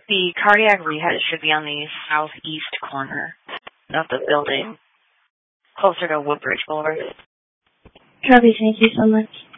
The cardiac rehab should be on the southeast corner of the building, closer to Woodbridge Boulevard. Copy, thank you so much.